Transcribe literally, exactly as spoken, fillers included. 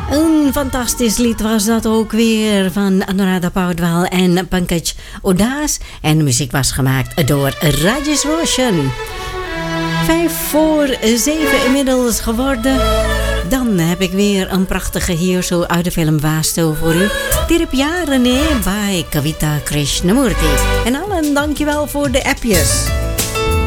Een fantastisch lied was dat ook weer van Anuradha Paudwal en Pankaj Udhas. En de muziek was gemaakt door Rajesh Roshan. Vijf voor zeven inmiddels geworden. Dan heb ik weer een prachtige hier zo uit de film Vastu voor u. Tirupjarane bij Kavita Krishnamurti. En allen dankjewel voor de appjes.